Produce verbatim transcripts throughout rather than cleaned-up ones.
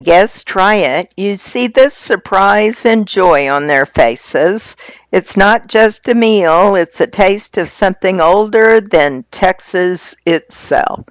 Guests try it, you see the surprise and joy on their faces. It's not just a meal, it's a taste of something older than Texas itself.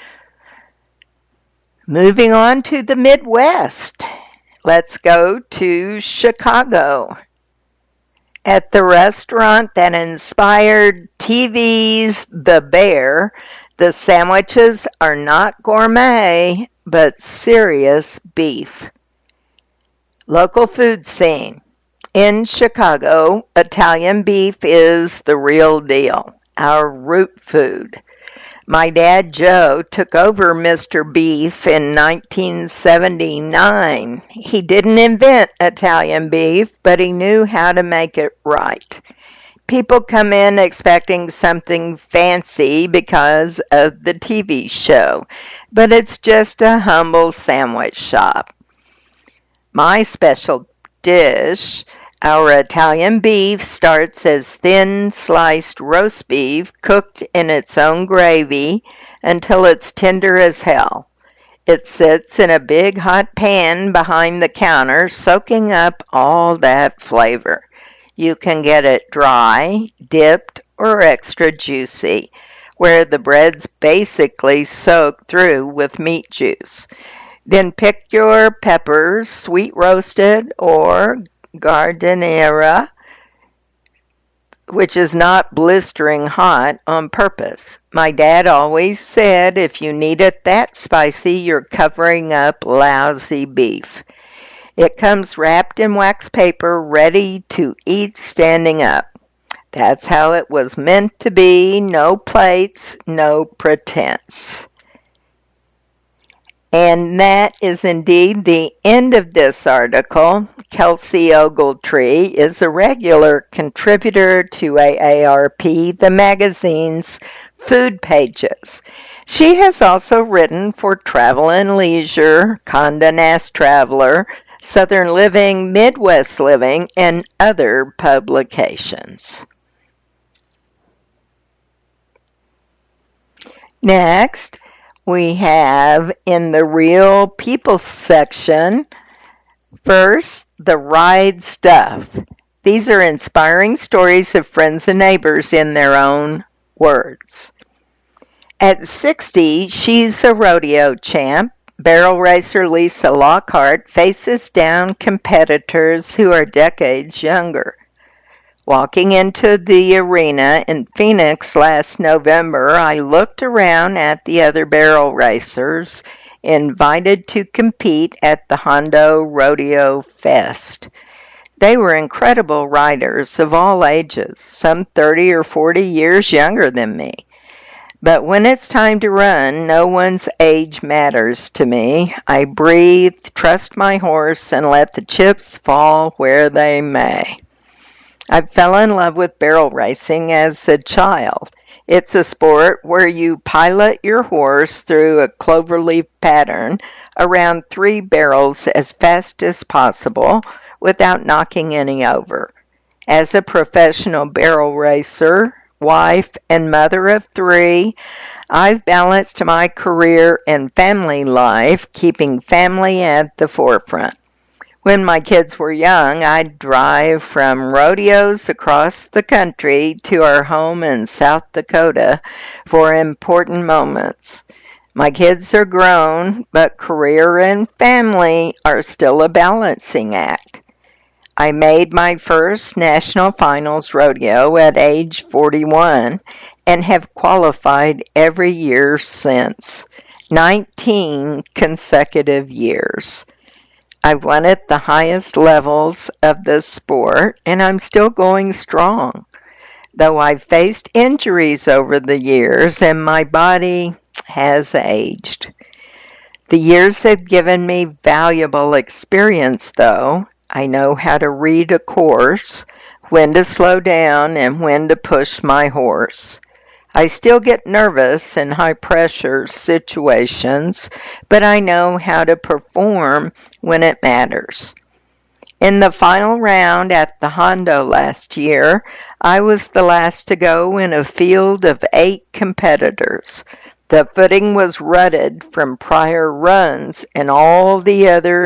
Moving on to the Midwest. Let's go to Chicago. At the restaurant that inspired T V's The Bear, the sandwiches are not gourmet, but serious beef. Local food scene. In Chicago, Italian beef is the real deal, our root food. My dad Joe took over Mister Beef in nineteen seventy-nine. He didn't invent Italian beef, but he knew how to make it right. People come in expecting something fancy because of the T V show, but it's just a humble sandwich shop. My special dish, our Italian beef, starts as thin sliced roast beef cooked in its own gravy until it's tender as hell. It sits in a big hot pan behind the counter, soaking up all that flavor. You can get it dry, dipped, or extra juicy, where the bread's basically soaked through with meat juice. Then pick your peppers, sweet roasted or giardiniera, which is not blistering hot, on purpose. My dad always said if you need it that spicy, you're covering up lousy beef. It comes wrapped in wax paper, ready to eat standing up. That's how it was meant to be. No plates, no pretense. And that is indeed the end of this article. Kelsey Ogletree is a regular contributor to A A R P, the magazine's food pages. She has also written for Travel and Leisure, Condé Nast Traveler, Southern Living, Midwest Living, and other publications. Next, we have in the Real People section, first, the Ride Stuff. These are inspiring stories of friends and neighbors in their own words. At sixty, she's a rodeo champ. Barrel racer Lisa Lockhart faces down competitors who are decades younger. Walking into the arena in Phoenix last November, I looked around at the other barrel racers invited to compete at the Hondo Rodeo Fest. They were incredible riders of all ages, some thirty or forty years younger than me. But when it's time to run, no one's age matters to me. I breathe, trust my horse, and let the chips fall where they may. I fell in love with barrel racing as a child. It's a sport where you pilot your horse through a cloverleaf pattern around three barrels as fast as possible without knocking any over. As a professional barrel racer, wife, and mother of three, I've balanced my career and family life, keeping family at the forefront. When my kids were young, I'd drive from rodeos across the country to our home in South Dakota for important moments. My kids are grown, but career and family are still a balancing act. I made my first national finals rodeo at age forty-one and have qualified every year since, nineteen consecutive years. I've won at the highest levels of the sport, and I'm still going strong, though I've faced injuries over the years and my body has aged. The years have given me valuable experience, though. I know how to read a course, when to slow down, and when to push my horse. I still get nervous in high-pressure situations, but I know how to perform when it matters. In the final round at the Hondo last year, I was the last to go in a field of eight competitors. The footing was rutted from prior runs and all the other